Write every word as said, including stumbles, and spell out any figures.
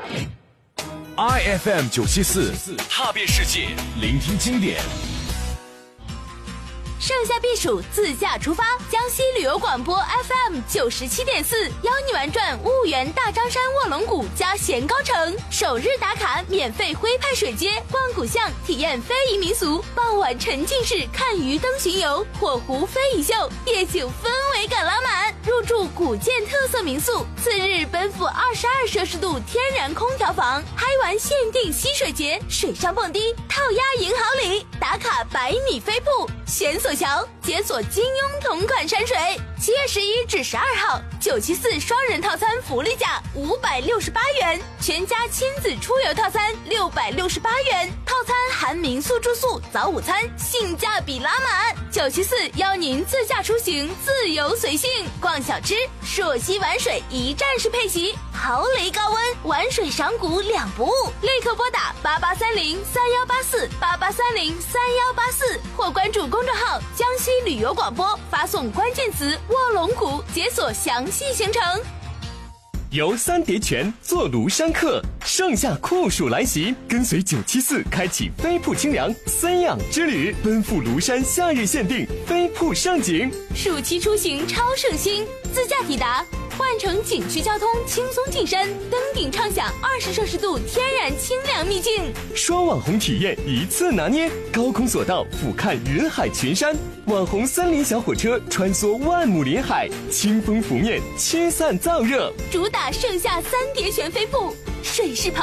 I F M 九七四，踏遍世界，聆听经典。 盛夏避暑，自驾出发，江西旅游广播 F M 九十七点四，邀你玩转婺源大张山卧龙谷加咸高城，首日打卡免费徽派水街，逛古巷，体验非遗民俗，傍晚沉浸式看鱼灯巡游，火湖非遗秀，夜景氛围感拉满，入住古建特色民宿，次日奔赴二十二摄氏度天然空调房，嗨玩限定溪水节，水上蹦迪，套鸭银好礼，打卡百米飞瀑，悬索桥，解锁金庸同款山水。七月十一至十二号，九七四双人套餐福利价五百六十八元，全家亲子出游套餐六百六十八元，套餐含民宿住宿、早午餐，性价比拉满。九七四邀您自驾出行，自由随性，逛小吃，朔溪玩水一站式配席，豪雷高温，玩水赏古两不误。立刻拨打八八三零三幺八四八八三零三幺八四，或关注公众号江西旅游广播，发送关键词卧龙谷，解锁详细行程。 游三叠泉，坐庐山客，盛夏酷暑来袭，跟随九七四开启飞瀑清凉三养之旅，奔赴庐山夏日限定飞瀑盛景。 暑期出行超省心，自驾抵达，换乘景区交通轻松进山，登顶畅享二十摄氏度天然清凉秘境。 双网红体验一次拿捏，高空索道俯瞰云海群山，网红森林小火车穿梭万亩林海，清风拂面驱散燥热， 主打盛夏三叠泉飞瀑，水势磅